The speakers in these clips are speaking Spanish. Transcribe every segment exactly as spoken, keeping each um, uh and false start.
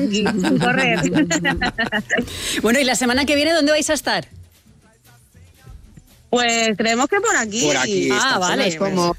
tranqui, sin correr. Bueno, ¿y la semana que viene dónde vais a estar? Pues creemos que por aquí. Por aquí. Ah, Esta vale. zona Es como,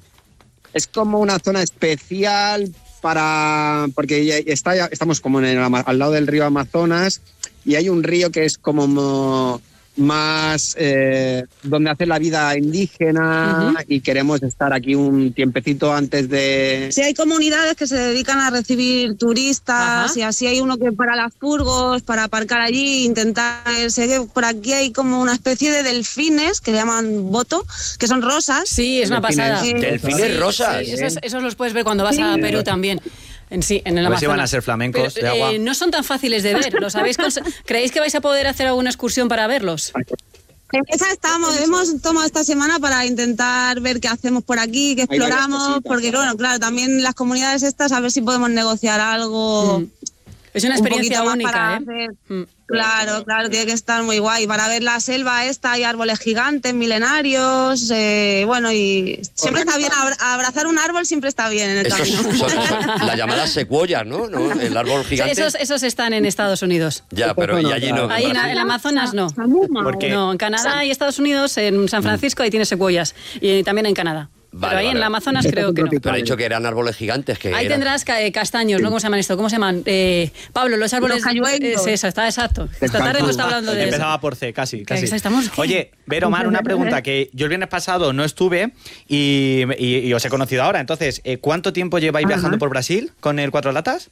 es como una zona especial para... Porque ya está, ya estamos como en el, al lado del río Amazonas y hay un río que es como... mo- más eh, donde hace la vida indígena. Uh-huh. Y queremos estar aquí un tiempecito antes de... Sí, hay comunidades que se dedican a recibir turistas. Ajá. Y así hay uno que para las furgos, para aparcar allí, intentar... Sé que por aquí hay como una especie de delfines que llaman boto, que son rosas. Sí, es una pasada. Eh, ¿Delfines rosas? Sí, esos, esos los puedes ver cuando vas sí. a Perú también. En sí, en el a ver Amazonas. si van a ser flamencos Pero, de agua. Eh, no son tan fáciles de ver, ¿los habéis cons- ¿Creéis que vais a poder hacer alguna excursión para verlos? En esa estamos, hemos tomado esta semana para intentar ver qué hacemos por aquí, qué exploramos, porque bueno, claro, también las comunidades estas, a ver si podemos negociar algo. Mm. Es una experiencia un única, ¿eh? Hacer, mm. Claro, claro, tiene que estar muy guay. Para ver la selva esta, hay árboles gigantes, milenarios, eh, bueno, y siempre está bien, abrazar un árbol siempre está bien en el Estos camino. son, son las llamadas secuoyas, ¿no? ¿no? El árbol gigante. Sí, esos, esos están en Estados Unidos. Ya, pero y allí no. Ahí en el Amazonas no. ¿Por qué? No, en Canadá y Estados Unidos, en San Francisco, ahí tiene secuoyas. Y también en Canadá. Vale, pero ahí vale. en el Amazonas creo que no. Pero ha dicho que eran árboles gigantes. Que ahí eran... tendrás ca- castaños, ¿no? ¿Cómo se llaman esto? ¿Cómo se llaman? Eh, Pablo, los árboles... Los es eso, está exacto. Esta tarde hemos estado hablando de eso. Empezaba por C, casi, casi. Estamos... Oye, Vero, Mar, una pregunta, que yo el viernes pasado no estuve y, y, y os he conocido ahora. Entonces, ¿cuánto tiempo lleváis Ajá. viajando por Brasil con el Cuatro Latas?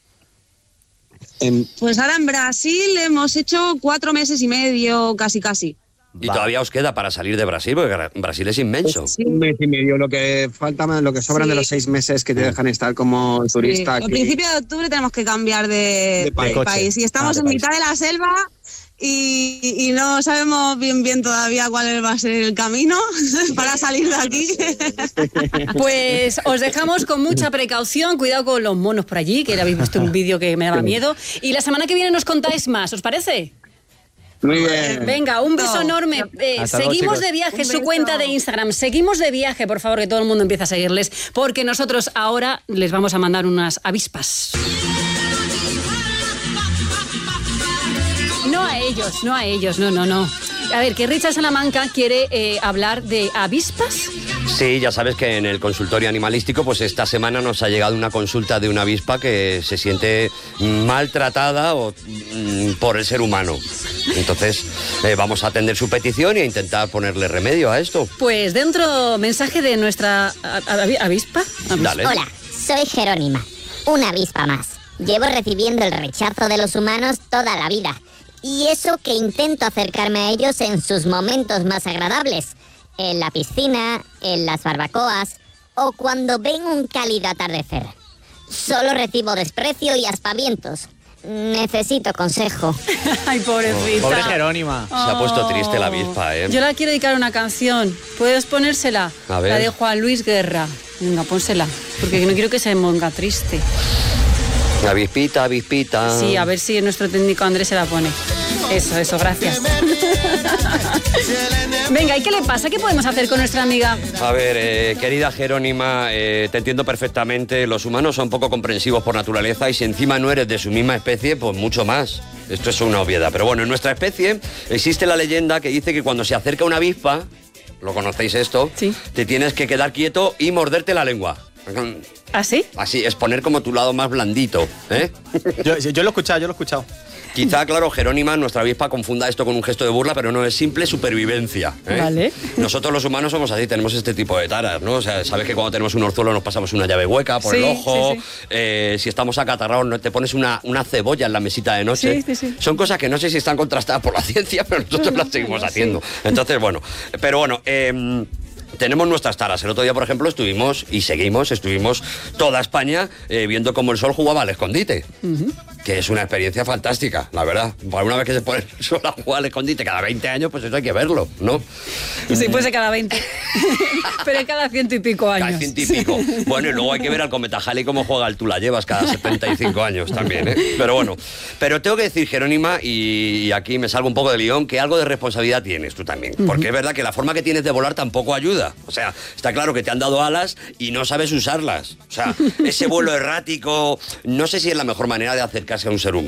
Pues ahora en Brasil hemos hecho cuatro meses y medio, casi casi. Y Va. todavía os queda para salir de Brasil, porque Brasil es inmenso. Sí. Un mes y medio, lo que falta, lo que sobran sí. de los seis meses que te dejan estar como turista. Sí. Aquí. A principio de octubre tenemos que cambiar de, de país. De país. Y estamos ah, en mitad de la selva y, y no sabemos bien bien todavía cuál va a ser el camino para salir de aquí. Pues os dejamos con mucha precaución, cuidado con los monos por allí, que habéis visto un vídeo que me daba miedo. Y la semana que viene nos contáis más, ¿os parece? Muy bien. Venga, un beso enorme. Eh, seguimos luego, de viaje, su cuenta de Instagram. Seguimos de viaje, por favor, que todo el mundo empiece a seguirles, porque nosotros ahora les vamos a mandar unas avispas. No a ellos, no a ellos, no, no, no. A ver, que Richard Salamanca quiere eh, hablar de avispas. Sí, ya sabes que en el consultorio animalístico, pues esta semana nos ha llegado una consulta de una avispa que se siente maltratada o, mm, por el ser humano. Entonces, eh, vamos a atender su petición y a intentar ponerle remedio a esto. Pues dentro, mensaje de nuestra a, a, avispa. avispa. Dale. Hola, soy Jerónima, una avispa más. Llevo recibiendo el rechazo de los humanos toda la vida. Y eso que intento acercarme a ellos en sus momentos más agradables. En la piscina, en las barbacoas o cuando ven un cálido atardecer. Solo recibo desprecio y aspavientos. Necesito consejo. Ay, pobrecita. Pobre Jerónima. Se ha puesto triste la avispa, ¿eh? Yo la quiero dedicar una canción. ¿Puedes ponérsela? A ver. La de Juan Luis Guerra. Venga, pónsela. Porque no quiero que se ponga triste. Avispita, avispita. Sí, a ver si nuestro técnico Andrés se la pone. Eso, eso, gracias. Venga, ¿y qué le pasa? ¿Qué podemos hacer con nuestra amiga? A ver, eh, querida Jerónima, eh, te entiendo perfectamente. Los humanos son poco comprensivos por naturaleza y si encima no eres de su misma especie, pues mucho más. Esto es una obviedad. Pero bueno, en nuestra especie existe la leyenda que dice que cuando se acerca una avispa, ¿lo conocéis esto? Sí. Te tienes que quedar quieto y morderte la lengua. ¿Ah, sí? Así, es poner como tu lado más blandito, ¿eh? Yo, yo lo he escuchado, yo lo he escuchado. Quizá, claro, Jerónima, nuestra avispa, confunda esto con un gesto de burla, pero no, es simple supervivencia, ¿eh? Vale. Nosotros los humanos somos así, tenemos este tipo de taras, ¿no? O sea, sabes que cuando tenemos un orzuelo nos pasamos una llave hueca por sí, el ojo, sí, sí. Eh, si estamos acatarrados ¿no? te pones una, una cebolla en la mesita de noche. Sí, sí, sí. Son cosas que no sé si están contrastadas por la ciencia, pero nosotros las seguimos haciendo. Entonces, bueno, pero bueno... Eh, tenemos nuestras taras. El otro día, por ejemplo, estuvimos, y seguimos, estuvimos toda España eh, viendo cómo el sol jugaba al escondite. Uh-huh. Que es una experiencia fantástica, la verdad. Para una vez que se pone el sol a jugar al escondite cada veinte años, pues eso hay que verlo, ¿no? Sí, puede ser cada veinte. Pero cada ciento y pico años. Cada ciento y pico. Sí. Bueno, y luego hay que ver al Cometa Halley cómo juega el Tú la llevas cada setenta y cinco años también, ¿eh? Pero bueno, pero tengo que decir, Jerónima, y, y aquí me salgo un poco de lión, que algo de responsabilidad tienes tú también. Uh-huh. Porque es verdad que la forma que tienes de volar tampoco ayuda. O sea, está claro que te han dado alas y no sabes usarlas. O sea, ese vuelo errático, no sé si es la mejor manera de acercarse a un ser humano.